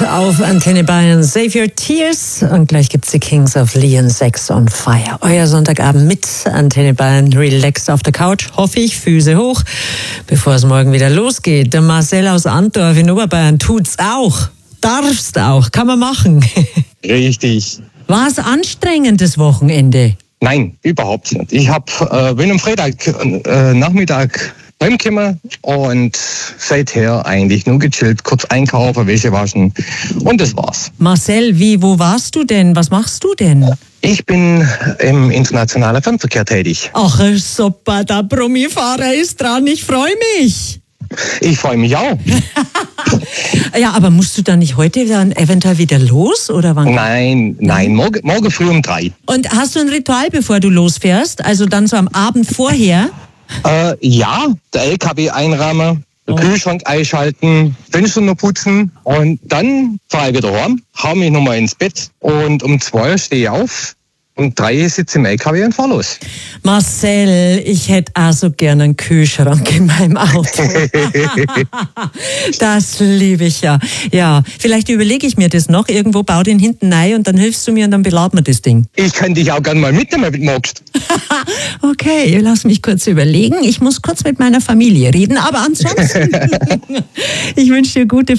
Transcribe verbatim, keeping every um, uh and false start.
auf Antenne Bayern. Save Your Tears. Und gleich gibt's die Kings of Leon, Sex on Fire. Euer Sonntagabend mit Antenne Bayern. Relaxed auf der Couch, hoffe ich, Füße hoch, bevor es morgen wieder losgeht. Der Marcel aus Antdorf in Oberbayern tut's auch. Darfst auch. Kann man machen. Richtig. War es anstrengendes Wochenende? Nein, überhaupt nicht. Ich hab, äh, bin am Freitag äh, Nachmittag heimgekommen und seither eigentlich nur gechillt, kurz einkaufen, Wäsche waschen und das war's. Marcel, wie, wo warst du denn? Was machst du denn? Ich bin im internationalen Fernverkehr tätig. Ach, super, der Promifahrer ist dran, ich freue mich. Ich freue mich auch. Ja, aber musst du dann nicht heute dann eventuell wieder los? Oder wann? Nein, nein, morgen, morgen früh um drei. Und hast du ein Ritual, bevor du losfährst? Also dann so am Abend vorher? Äh, ja, der L K W einrahmen, den Oh. Kühlschrank einschalten, Fenster noch putzen und dann fahre ich wieder heim, hau mich nochmal ins Bett und um zwei stehe ich auf. Um drei sitze im L K W und fahr los. Marcel, ich hätte auch so gerne einen Kühlschrank in meinem Auto. Das liebe ich ja. Ja, vielleicht überlege ich mir das noch. Irgendwo bau den hinten rein und dann hilfst du mir und dann beladen wir das Ding. Ich kann dich auch gerne mal mitnehmen, wenn du magst. Okay, lass mich kurz überlegen. Ich muss kurz mit meiner Familie reden, aber ansonsten, ich wünsche dir gute